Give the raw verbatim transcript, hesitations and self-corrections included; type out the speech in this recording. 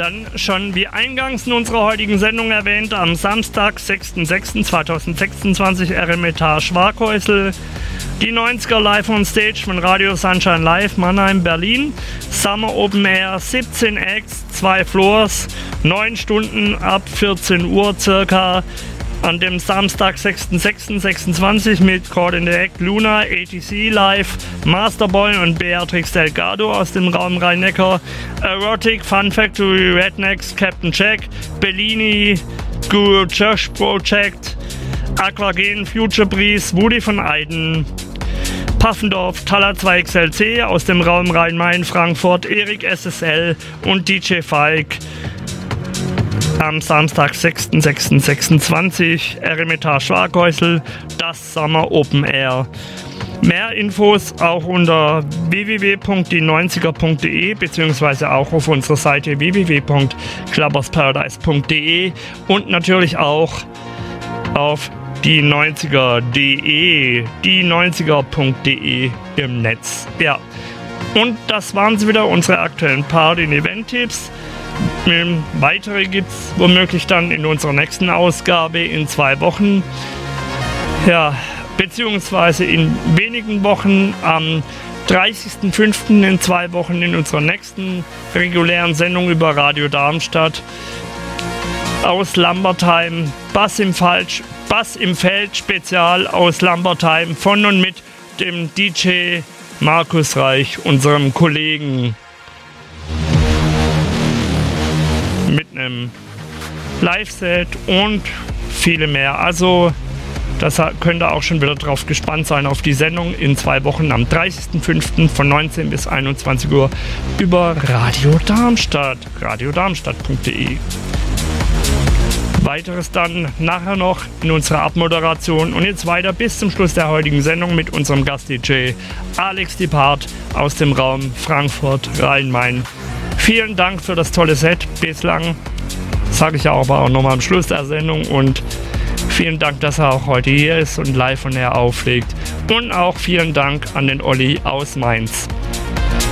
Dann schon wie eingangs in unserer heutigen Sendung erwähnt, am Samstag, sechster sechster zweitausendsechsundzwanzig, Eremitage Schwarkhäusl. Die neunziger Live on Stage von Radio Sunshine Live, Mannheim, Berlin. Summer Open Air, siebzehn Acts, zwei Floors, neun Stunden ab vierzehn Uhr circa. An dem Samstag, sechster sechster sechsundzwanzig mit Caught in the Act, Luna, A T C Live, Masterboy und Beatrix Delgado aus dem Raum Rhein-Neckar, Erotic, Fun Factory, Rednecks, Captain Jack, Bellini, Guru Church Project, Aquagen, Future Breeze, Woody von Eiden, Paffendorf, Thaler zwei X L C aus dem Raum Rhein-Main, Frankfurt, Erik S S L und D J Falk. Am Samstag, sechster sechster sechsundzwanzig, Eremitage Schwarkhäusl, das Summer Open Air. Mehr Infos auch unter w w w punkt die neunziger punkt de beziehungsweise auch auf unserer Seite w w w punkt clubbersparadise punkt de und natürlich auch auf die neunziger punkt de, die neunziger punkt de im Netz. Ja, und das waren sie wieder, unsere aktuellen Party- und Event-Tipps. Weitere gibt es womöglich dann in unserer nächsten Ausgabe in zwei Wochen. Ja, beziehungsweise in wenigen Wochen am dreißigster fünfter in zwei Wochen in unserer nächsten regulären Sendung über Radio Darmstadt aus Lambertheim. Bass im, Falsch, Bass im Feld Spezial aus Lambertheim von und mit dem D J Markus Reich, unserem Kollegen. Mit einem Live-Set und viele mehr. Also das könnt ihr auch schon wieder drauf gespannt sein auf die Sendung in zwei Wochen am dreißigster fünfter von neunzehn bis einundzwanzig Uhr über Radio Darmstadt, radio darmstadt punkt de. Weiteres dann nachher noch in unserer Abmoderation und jetzt weiter bis zum Schluss der heutigen Sendung mit unserem Gast-D J Alex Dipart aus dem Raum Frankfurt Rhein-Main. Vielen Dank für das tolle Set bislang, sage ich aber auch nochmal am Schluss der Sendung, und vielen Dank, dass er auch heute hier ist und live von her auflegt, und auch vielen Dank an den Olli aus Mainz.